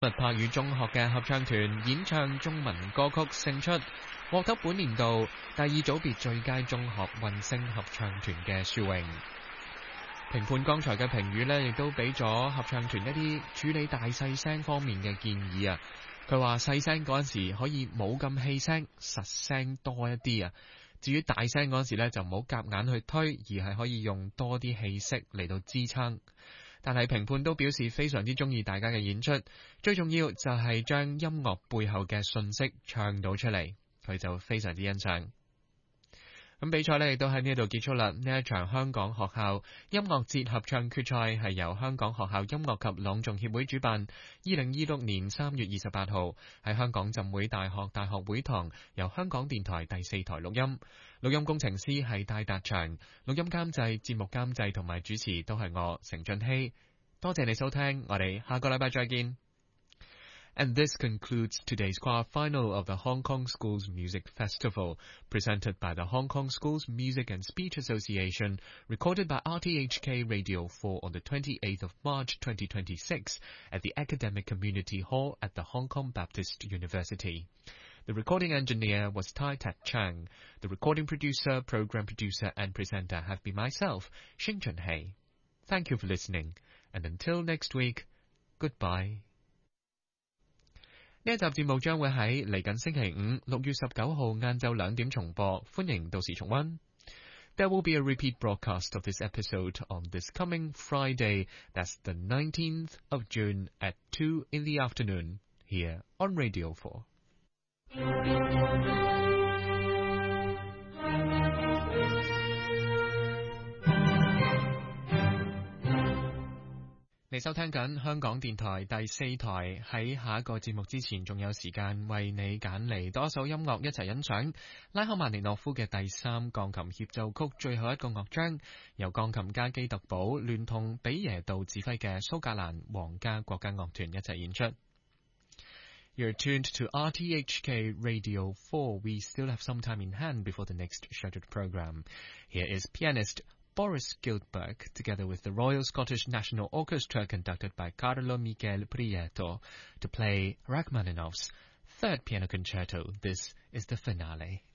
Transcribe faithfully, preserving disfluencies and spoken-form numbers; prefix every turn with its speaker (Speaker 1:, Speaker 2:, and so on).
Speaker 1: 密柏語中學嘅合唱團演唱中文歌曲勝出，獲得本年度第二組別最佳中學混聲合唱團嘅殊榮。評判剛才嘅評語呢，亦都俾咗合唱團一啲處理大細聲方面嘅建議啊。佢話細聲嗰陣時可以冇咁氣聲，實聲多一啲啊。至於大聲嗰陣時呢，就唔好夾硬去推，而係可以用多啲氣息嚟到支撐。但係評判都表示非常之中意大家嘅演出，最重要就係將音樂背後嘅信息唱到出嚟，佢就非常之欣賞。咁比賽呢亦都喺呢度結束啦。呢一場香港學校音樂節合唱決賽係由香港學校音樂及朗誦協會主辦，二零二六年三月二十八號喺香港浸會大學大學會堂，由香港電台第四台錄音。錄音工程師係戴達祥，錄音監製、節目監製同埋主持都係我成俊熙。多謝你收聽，我哋下個禮拜再見。And this concludes today's quarterfinal of the Hong Kong Schools Music Festival, presented by the Hong Kong Schools Music and Speech Association, recorded by R T H K Radio four on the twenty-eighth of March twenty twenty-six at the Academic Community Hall at the Hong Kong Baptist University. The recording engineer was Tai Tat Chang. The recording producer, program producer and presenter have been myself, Xing Chunhei. Thank you for listening, and until next week, goodbye. 呢一集節目將會喺嚟緊星期五六月十九號晏晝兩點重播，歡迎到時重溫。There will be a repeat broadcast of this episode on this coming Friday, that's the nineteenth of June at two in the afternoon, here on Radio four. 你收聽緊香港電台第四台，喺下一個節目之前仲有時間為你揀嚟多首音樂一齊欣賞。拉赫曼尼諾夫嘅第三鋼琴協奏曲最後一個樂章，由鋼琴家基特堡聯同比耶杜指揮嘅蘇格蘭皇家國家樂團一齊演出。You're tuned to R T H K Radio four. We still have some time in hand before the next scheduled program. Here is pianist Boris Giltburg, together with the Royal Scottish National Orchestra conducted by Carlo Michele Prieto, to play Rachmaninoff's Third Piano Concerto. This is the finale.